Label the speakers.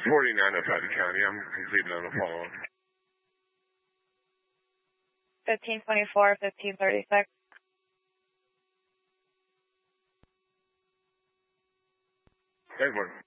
Speaker 1: 49 of Putnam County. I'm completing on a follow-up.
Speaker 2: 1524, 1536.
Speaker 1: Thank you.